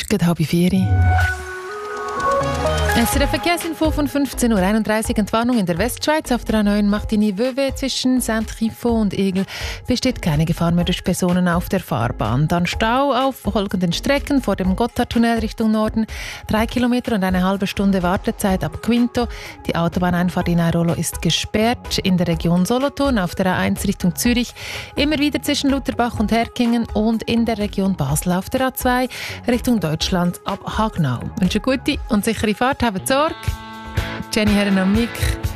ist gerade 3:30. Es ist eine Verkehrsinfo von 15.31 Uhr. Entwarnung in der Westschweiz auf der A9 Martigny-Vevey zwischen Saint-Trifon und Egel besteht keine Gefahr mehr durch Personen auf der Fahrbahn. Dann Stau auf folgenden Strecken: vor dem Gotthardtunnel Richtung Norden 3 Kilometer und eine halbe Stunde Wartezeit ab Quinto. Die Autobahneinfahrt in Airolo ist gesperrt. In der Region Solothurn auf der A1 Richtung Zürich immer wieder zwischen Lutherbach und Herkingen und in der Region Basel auf der A2 Richtung Deutschland ab Hagnau. Ich wünsche gute und sichere Fahrt. Habt Sorge. Jenny Herren am Mic.